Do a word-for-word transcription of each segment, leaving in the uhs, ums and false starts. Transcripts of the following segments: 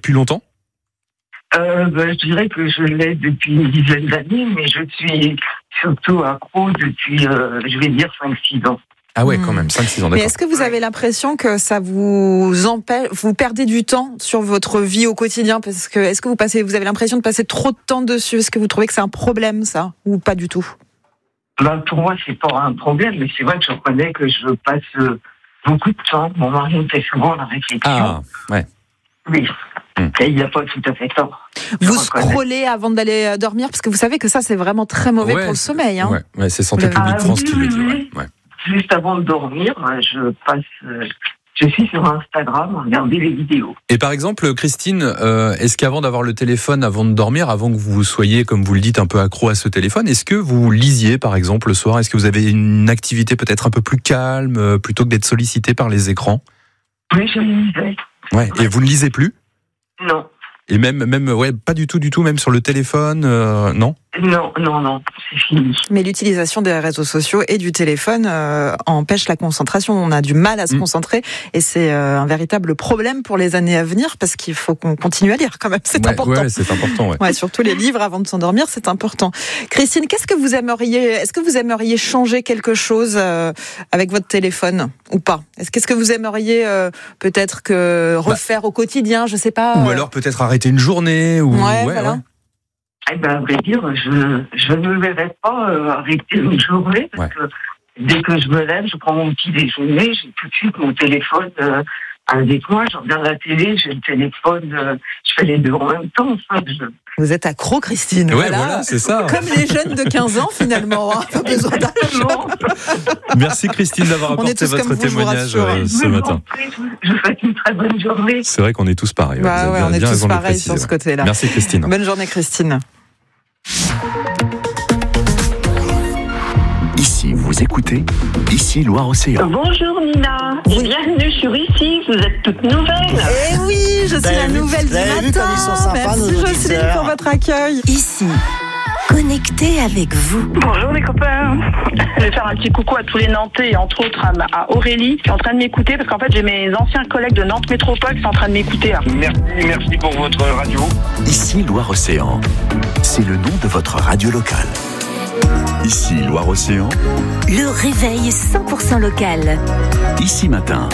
depuis longtemps ? Euh, ben, je dirais que je l'ai depuis une dizaine d'années, mais je suis surtout accro depuis, euh, je vais dire, cinq six ans. Ah ouais, quand même, cinq six ans, d'accord. Mais est-ce que vous avez l'impression que ça vous empêche, vous perdez du temps sur votre vie au quotidien ? Parce que, est-ce que vous passez, vous avez l'impression de passer trop de temps dessus ? Est-ce que vous trouvez que c'est un problème, ça ? Ou pas du tout ? Ben, pour moi, c'est pas un problème, mais c'est vrai que je reconnais que je passe euh, beaucoup de temps. Mon mari me fait souvent la réflexion. Ah, ouais. Oui. Hum. Et il n'a pas tout à fait tort. Vous Je reconnais. scrollez avant d'aller dormir, parce que vous savez que ça, c'est vraiment très mauvais Ouais, pour le sommeil. Hein. Ouais, ouais, c'est Santé Ah, publique France oui, qui le dit. oui, Ouais. Ouais. Juste avant de dormir, je passe, euh, je suis sur Instagram à regarder les vidéos. Et par exemple, Christine, euh, est-ce qu'avant d'avoir le téléphone, avant de dormir, avant que vous soyez, comme vous le dites, un peu accro à ce téléphone, est-ce que vous lisiez, par exemple, le soir ? Est-ce que vous avez une activité peut-être un peu plus calme, euh, plutôt que d'être sollicité par les écrans ? Oui, je lisais. Ouais. Et vous ne lisez plus ? Non. Et même, même, ouais, pas du tout, du tout, même sur le téléphone, euh, non ? Non, non, non, c'est fini. Mais l'utilisation des réseaux sociaux et du téléphone euh, empêche la concentration. On a du mal à se mmh. concentrer et c'est euh, un véritable problème pour les années à venir parce qu'il faut qu'on continue à lire quand même. C'est ouais, important. Ouais, c'est important. Ouais. Ouais, surtout les livres avant de s'endormir, c'est important. Christine, qu'est-ce que vous aimeriez Est-ce que vous aimeriez changer quelque chose euh, avec votre téléphone ou pas ? Est-ce qu'est-ce que vous aimeriez euh, peut-être que refaire bah, au quotidien ? Je sais pas. Ou alors peut-être arrêter une journée ou. Ouais, ouais voilà. Ouais. Eh ben, à vrai dire, je, je ne me verrais pas euh, arrêter une journée, parce ouais. que dès que je me lève, je prends mon petit déjeuner, j'ai tout de suite mon téléphone euh, avec moi, je regarde la télé, j'ai le téléphone, euh, je fais les deux en même temps. Enfin, je... Vous êtes accro, Christine. Ouais, voilà, voilà, c'est ça. Comme les jeunes de quinze ans, finalement. Hein, pas besoin d'âge. Merci, Christine, d'avoir apporté votre vous, témoignage euh, ce matin. Je vous souhaite une très bonne journée. C'est vrai qu'on est tous pareils. Bah, ouais, on est tous pareils sur ce côté-là. Merci, Christine. Bonne journée, Christine. Ici, vous écoutez Ici Loire-Océan. Bonjour Nina, et bienvenue sur Ici, vous êtes toute nouvelle. Eh oui, je suis la nouvelle du matin. Merci Jocelyne pour votre accueil. Ici, connecté avec vous. Bonjour les copains. Je vais faire un petit coucou à tous les Nantais et entre autres à Aurélie qui est en train de m'écouter parce qu'en fait j'ai mes anciens collègues de Nantes Métropole qui sont en train de m'écouter. Là. Merci, merci pour votre radio. Ici Loire-Océan, c'est le nom de votre radio locale. Ici Loire-Océan, le réveil cent pour cent local. Ici Matin.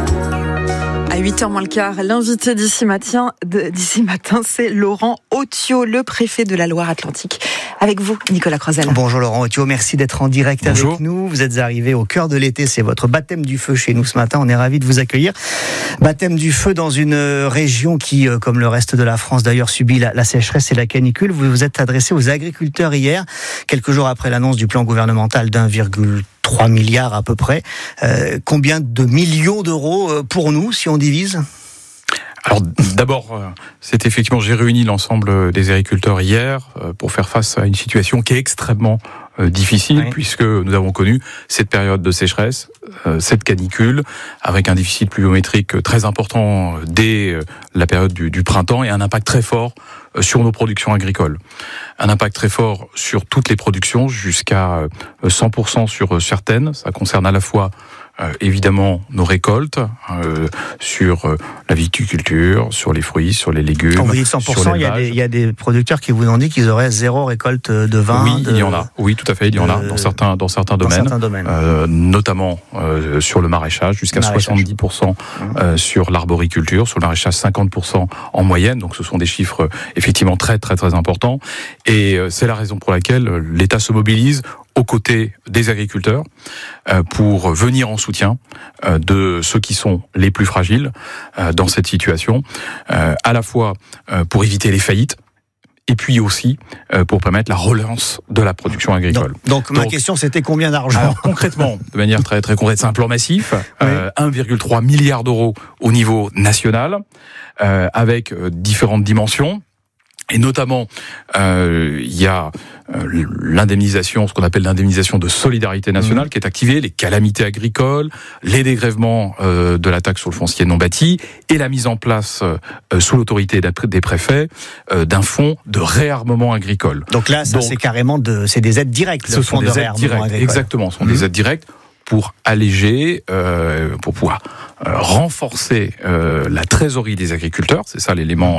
À huit heures moins le quart, l'invité d'ici matin, d'ici matin, c'est Laurent Otio, le préfet de la Loire-Atlantique. Avec vous, Nicolas Croisel. Bonjour Laurent Otio, merci d'être en direct Bonjour. avec nous. Vous êtes arrivé au cœur de l'été, c'est votre baptême du feu chez nous ce matin. On est ravis de vous accueillir. Baptême du feu dans une région qui, comme le reste de la France d'ailleurs, subit la, la sécheresse et la canicule. Vous vous êtes adressé aux agriculteurs hier, quelques jours après l'annonce du plan gouvernemental d'un virgule trois milliard à peu près. Euh, combien de millions d'euros pour nous si on divise ? Alors d'abord, c'est effectivement, j'ai réuni l'ensemble des agriculteurs hier pour faire face à une situation qui est extrêmement difficile, oui. puisque nous avons connu cette période de sécheresse, cette canicule, avec un déficit pluviométrique très important dès la période du, du printemps et un impact très fort sur nos productions agricoles. Un impact très fort sur toutes les productions, jusqu'à cent pour cent sur certaines. Ça concerne à la fois Euh, évidemment nos récoltes, euh, sur euh, la viticulture, sur les fruits, sur les légumes. Quand vous dites cent pour cent, il y, a des, il y a des producteurs qui vous ont dit qu'ils auraient zéro récolte de vin. Oui, de, il y en a. Oui, tout à fait, il y en a dans certains dans certains dans domaines, certains domaines. Euh, notamment euh, sur le maraîchage, jusqu'à maraîchage. soixante-dix pour cent euh, sur l'arboriculture, sur le maraîchage cinquante pour cent en moyenne. Donc, ce sont des chiffres effectivement très très très importants. Et euh, c'est la raison pour laquelle l'État se mobilise aux côtés des agriculteurs euh, pour venir en soutien euh, de ceux qui sont les plus fragiles euh, dans cette situation, euh, à la fois euh, pour éviter les faillites, et puis aussi euh, pour permettre la relance de la production agricole. Donc, donc ma donc, question c'était combien d'argent ? Alors, concrètement, de manière très très concrète, c'est un plan massif, oui. euh, un virgule trois milliard d'euros au niveau national, euh, avec euh, différentes dimensions. Et notamment, euh, il y a euh, l'indemnisation, ce qu'on appelle l'indemnisation de solidarité nationale, mmh. qui est activée, les calamités agricoles, les dégrèvements euh, de la taxe sur le foncier non bâti, et la mise en place, euh, sous l'autorité des préfets, euh, d'un fonds de réarmement agricole. Donc là, ça, Donc, c'est carrément de, c'est des aides directes. Ce sont des aides directes, exactement, ce sont mmh. des aides directes pour alléger, euh, pour pouvoir euh, renforcer euh, la trésorerie des agriculteurs. C'est ça l'élément